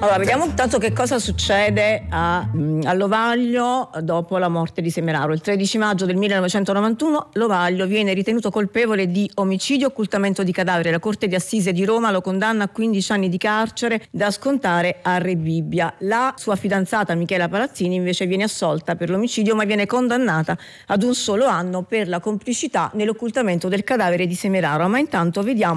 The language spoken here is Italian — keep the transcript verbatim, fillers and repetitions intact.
Allora, vediamo intanto che cosa succede a, mh, a Lovaglio dopo la morte di Semeraro. Il tredici maggio del millenovecentonovantuno Lovaglio viene ritenuto colpevole di omicidio e occultamento di cadavere. La Corte di Assise di Roma lo condanna a quindici anni di carcere da scontare a Rebibbia. La sua fidanzata Michela Palazzini invece viene assolta per l'omicidio, ma viene condannata ad un solo anno per la complicità nell'occultamento del cadavere di Semeraro. Ma intanto vediamo